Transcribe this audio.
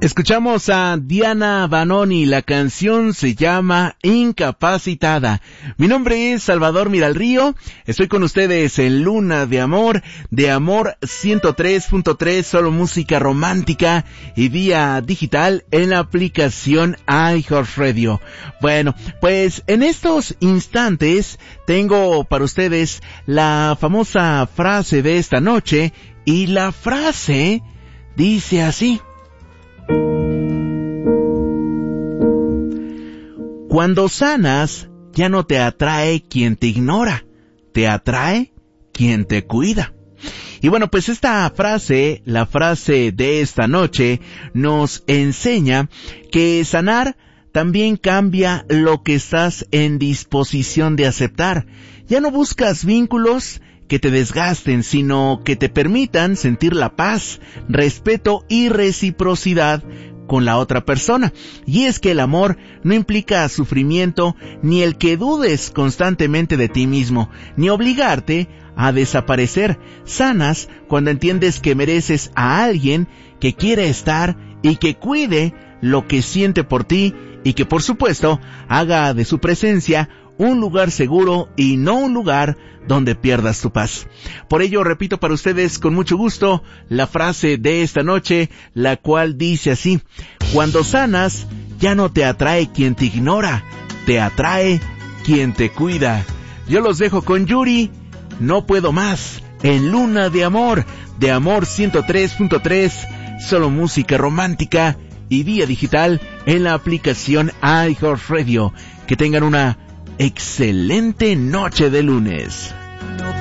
Escuchamos a Diana Vanoni, la canción se llama Incapacitada. Mi nombre es Salvador Miralrío, estoy con ustedes en Luna de Amor 103.3, solo música romántica y vía digital en la aplicación iHeartRadio. Bueno, pues en estos instantes tengo para ustedes la famosa frase de esta noche y la frase dice así: cuando sanas, ya no te atrae quien te ignora, te atrae quien te cuida. Y bueno, pues esta frase, la frase de esta noche, nos enseña que sanar también cambia lo que estás en disposición de aceptar. Ya no buscas vínculos que te desgasten, sino que te permitan sentir la paz, respeto y reciprocidad con la otra persona. Y es que el amor no implica sufrimiento, ni el que dudes constantemente de ti mismo, ni obligarte a desaparecer. Sanas cuando entiendes que mereces a alguien que quiere estar y que cuide lo que siente por ti y que por supuesto haga de su presencia un lugar seguro y no un lugar donde pierdas tu paz. Por ello repito para ustedes con mucho gusto la frase de esta noche, la cual dice así: cuando sanas, ya no te atrae quien te ignora, te atrae quien te cuida. Yo los dejo con Yuri, No Puedo Más, en Luna de Amor 103.3, solo música romántica y vía digital en la aplicación iHeartRadio. Que tengan una excelente noche de lunes.